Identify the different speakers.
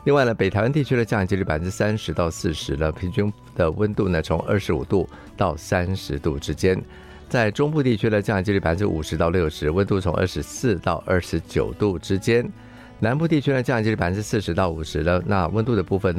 Speaker 1: 另外呢，北台湾地区的降雨几率30%到40%呢，平均的温度呢从25度到30度之间。在中部地区的降雨几率50%到60%，温度从24到29度之间。南部地区呢降雨几率40%到50%呢，那温度的部分